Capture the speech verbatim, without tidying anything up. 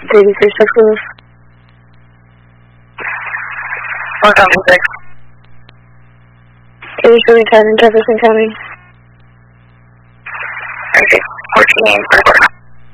eighty-three six move. one thousand six. eighty-three ten in Jefferson County. Okay, fourteen,